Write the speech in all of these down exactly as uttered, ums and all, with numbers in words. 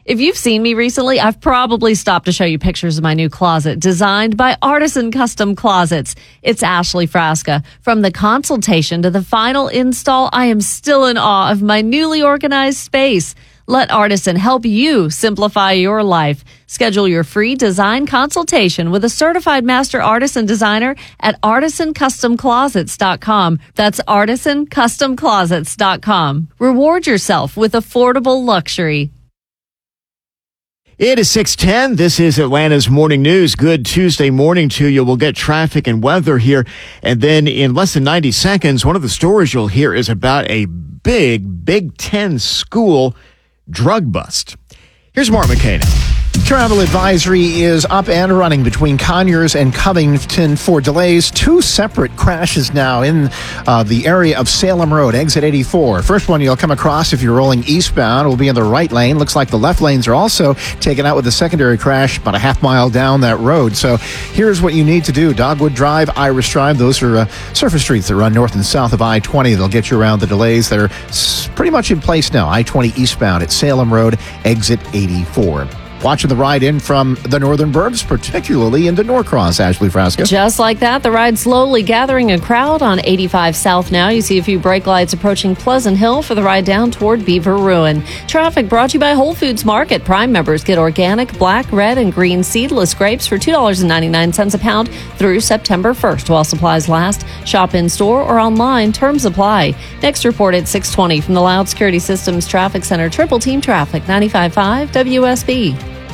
If you've seen me recently, I've probably stopped to show you pictures of my new closet designed by Artisan Custom Closets. It's Ashley Frasca. From the consultation to the final install, I am still in awe of my newly organized space. Let Artisan help you simplify your life. Schedule your free design consultation with a certified master artisan designer at artisan custom closets dot com. That's artisan custom closets dot com. Reward yourself with affordable luxury. It is six ten. This is Atlanta's Morning News. Good Tuesday morning to you. We'll get traffic and weather here. And then in less than ninety seconds, one of the stories you'll hear is about a big Big Ten school drug bust. Here's Mark McKay now. Travel advisory is up and running between Conyers and Covington for delays. Two separate crashes now in uh, the area of Salem Road, exit eighty-four. First one you'll come across if you're rolling eastbound will be in the right lane. Looks like the left lanes are also taken out with a secondary crash about a half mile down that road. So here's what you need to do. Dogwood Drive, Iris Drive, those are uh, surface streets that run north and south of I twenty. They'll get you around the delays. They're pretty much in place now. I twenty eastbound at Salem Road, exit eighty-four. Watching the ride in from the northern burbs, particularly into Norcross, Ashley Frasca. Just like that, the ride slowly gathering a crowd on eighty-five South now. You see a few brake lights approaching Pleasant Hill for the ride down toward Beaver Ruin. Traffic brought to you by Whole Foods Market. Prime members get organic, black, red, and green seedless grapes for two dollars and ninety-nine cents a pound through September first while supplies last. Shop in store or online. Terms apply. Next report at six twenty from the Loud Security Systems Traffic Center. Triple Team Traffic, ninety-five point five W S B.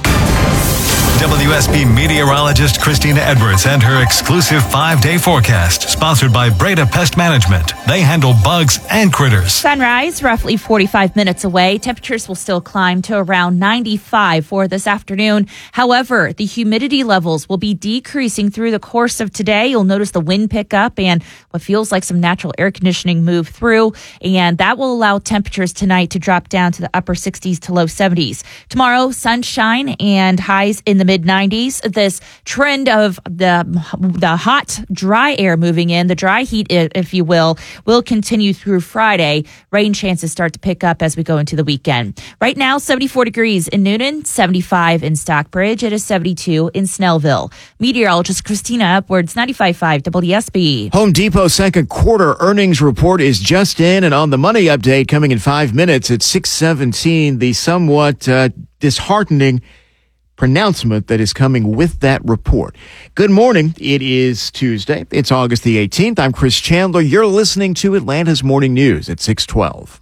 W S B meteorologist Christina Edwards and her exclusive five-day forecast, sponsored by Breda Pest Management. They handle bugs and critters. Sunrise roughly forty-five minutes away. Temperatures will still climb to around ninety-five for this afternoon. However, the humidity levels will be decreasing through the course of today. You'll notice the wind pick up and what feels like some natural air conditioning move through, and that will allow temperatures tonight to drop down to the upper sixties to low seventies. Tomorrow, sunshine and highs in the mid nineties. This trend of the the hot, dry air moving in, the dry heat, if you will, will continue through Friday. Rain chances start to pick up as we go into the weekend. Right now, seventy-four degrees in Newnan, seventy-five in Stockbridge. It is seventy-two in Snellville. Meteorologist Christina Edwards, ninety-five point five W S B. Home Depot's second quarter earnings report is just in, and on the money update coming in five minutes at six seventeen, the somewhat uh, disheartening pronouncement that is coming with that report. Good morning. It is Tuesday. It's August the eighteenth. I'm Chris Chandler. You're listening to Atlanta's Morning News at six twelve.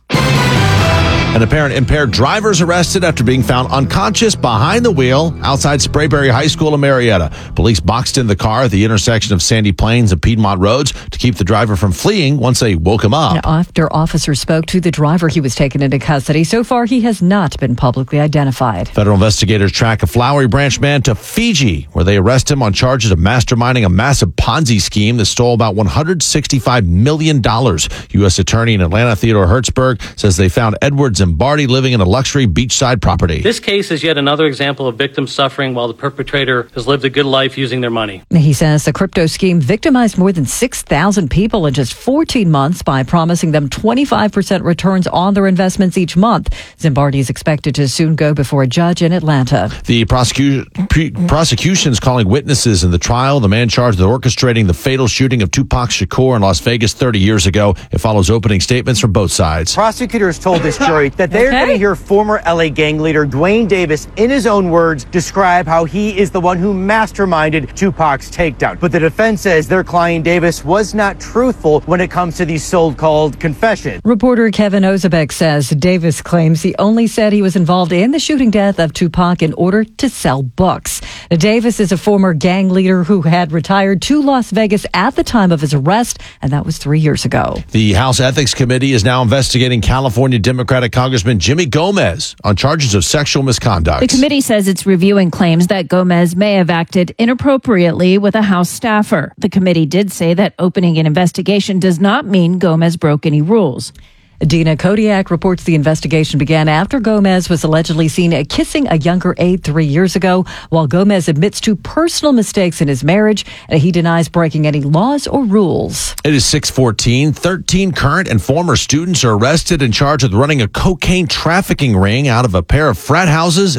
An apparent impaired driver is arrested after being found unconscious behind the wheel outside Sprayberry High School in Marietta. Police boxed in the car at the intersection of Sandy Plains and Piedmont Roads to keep the driver from fleeing once they woke him up. After officers spoke to the driver, he was taken into custody. So far, he has not been publicly identified. Federal investigators track a Flowery Branch man to Fiji, where they arrest him on charges of masterminding a massive Ponzi scheme that stole about one hundred sixty-five million dollars. U S Attorney in Atlanta, Theodore Hertzberg, says they found Edwards and Barty living in a luxury beachside property. This case is yet another example of victims suffering while the perpetrator has lived a good life using their money. He says the crypto scheme victimized more than six thousand people in just fourteen months by promising them twenty-five percent returns on their investments each month. Zimbardi is expected to soon go before a judge in Atlanta. The prosecu- pre- prosecution is calling witnesses in the trial. The man charged with orchestrating the fatal shooting of Tupac Shakur in Las Vegas thirty years ago. It follows opening statements from both sides. Prosecutors told this jury that they're Okay. going to hear former L A gang leader Dwayne Davis, in his own words, describe how he is the one who masterminded Tupac's takedown. But the defense says their client Davis was not truthful when it comes to these so-called confessions. Reporter Kevin Ozebek says Davis claims he only said he was involved in the shooting death of Tupac in order to sell books. Davis is a former gang leader who had retired to Las Vegas at the time of his arrest, and that was three years ago. The House Ethics Committee is now investigating California Democratic Congressman Jimmy Gomez on charges of sexual misconduct. The committee says it's reviewing claims that Gomez may have acted inappropriately with a House staffer. The committee did say that opening an investigation does not mean Gomez broke any rules. Dina Kodiak reports the investigation began after Gomez was allegedly seen kissing a younger aide three years ago, while Gomez admits to personal mistakes in his marriage, and he denies breaking any laws or rules. It is six fourteen. thirteen current and former students are arrested and charged with running a cocaine trafficking ring out of a pair of frat houses